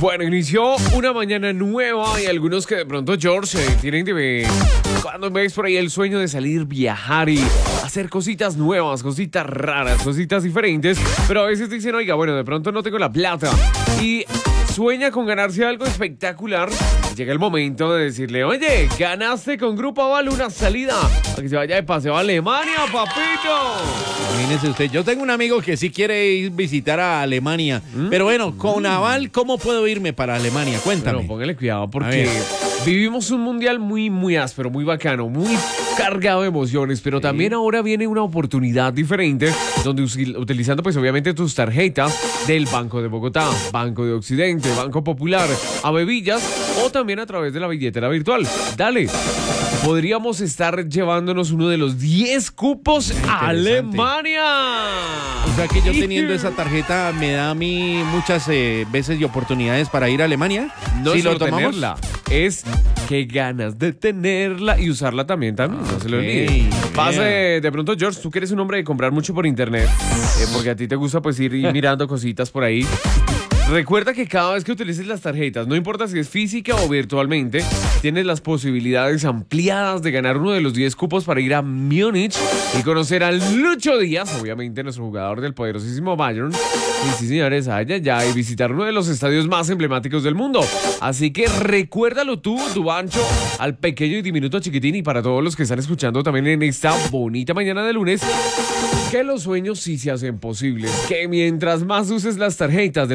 Bueno, inició una mañana nueva y algunos que de pronto, George, tienen cuando ves por ahí el sueño de salir, viajar y hacer cositas nuevas, cositas raras, cositas diferentes, pero a veces dicen, oiga, bueno, de pronto no tengo la plata y sueña con ganarse algo espectacular. Llega el momento de decirle, oye, ganaste con Grupo Aval una salida a que se vaya de paseo a Alemania, papito. Imagínese usted, yo tengo un amigo que sí quiere ir visitar a Alemania, pero bueno, con Aval, ¿cómo puedo irme para Alemania? Cuéntame. Pero póngale cuidado porque vivimos un mundial muy áspero, muy bacano, muy cargado de emociones, pero también ahora viene una oportunidad diferente donde utilizando pues obviamente tus tarjetas del Banco de Bogotá, Banco de Occidente, Banco Popular, Avevillas o también a través de la billetera virtual. Dale. Podríamos estar llevándonos uno de los 10 cupos a Alemania. O sea que yo teniendo esa tarjeta me da a mí muchas veces y oportunidades para ir a Alemania. No si es lo tomamos, tenerla, es que ganas de tenerla y usarla también, no se lo olvide. Pase, de pronto, George, tú que eres un hombre de comprar mucho por internet, porque a ti te gusta pues ir mirando cositas por ahí. Recuerda que cada vez que utilices las tarjetas, no importa si es física o virtualmente, tienes las posibilidades ampliadas de ganar uno de los 10 cupos para ir a Múnich y conocer a Lucho Díaz, obviamente nuestro jugador del poderosísimo Bayern. Y sí, señores, allá y visitar uno de los estadios más emblemáticos del mundo. Así que recuérdalo tú, Dubancho, al pequeño y diminuto chiquitín, y para todos los que están escuchando también en esta bonita mañana de lunes, que los sueños sí se hacen posibles, que mientras más uses las tarjetas